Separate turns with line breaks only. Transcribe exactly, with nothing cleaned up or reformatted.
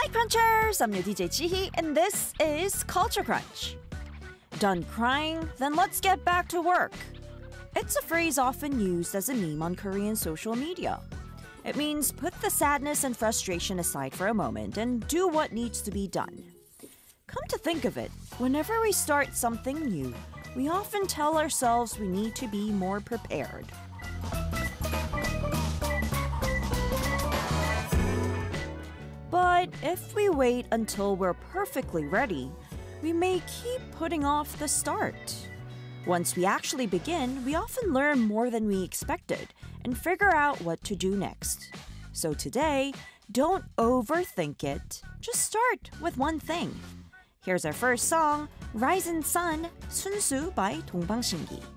Hi Crunchers! I'm your D J Chihi and this is Culture Crunch. Done crying? Then let's get back to work. It's a phrase often used as a meme on Korean social media. It means put the sadness and frustration aside for a moment and do what needs to be done. Come to think of it, whenever we start something new, we often tell ourselves we need to be more prepared. But if we wait until we're perfectly ready, we may keep putting off the start. Once we actually begin, we often learn more than we expected and figure out what to do next. So today, don't overthink it. Just start with one thing. Here's our first song, Rise and Sun, Sunsu by 동방신기.